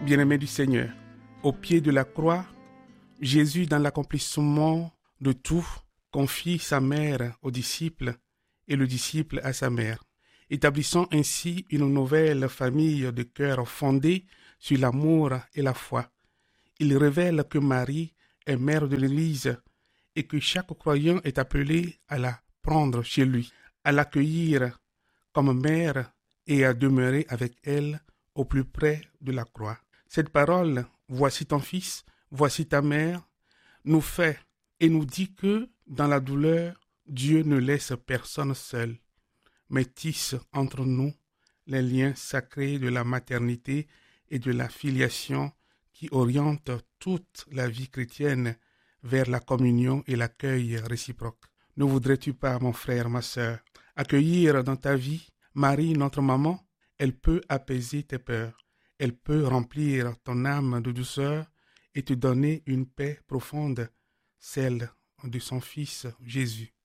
Bien-aimés du Seigneur, au pied de la croix, Jésus, dans l'accomplissement de tout, confie sa mère aux disciples et le disciple à sa mère, établissant ainsi une nouvelle famille de cœur fondée sur l'amour et la foi. Il révèle que Marie est mère de l'Église et que chaque croyant est appelé à la prendre chez lui, à l'accueillir comme mère et à demeurer avec elle au plus près de la croix. Cette parole, voici ton fils, voici ta mère, nous fait et nous dit que dans la douleur, Dieu ne laisse personne seul, mais tisse entre nous les liens sacrés de la maternité et de la filiation qui orientent toute la vie chrétienne vers la communion et l'accueil réciproque. Ne voudrais-tu pas, mon frère, ma sœur, accueillir dans ta vie Marie, notre maman? Elle peut apaiser tes peurs, elle peut remplir ton âme de douceur et te donner une paix profonde, celle de son Fils Jésus.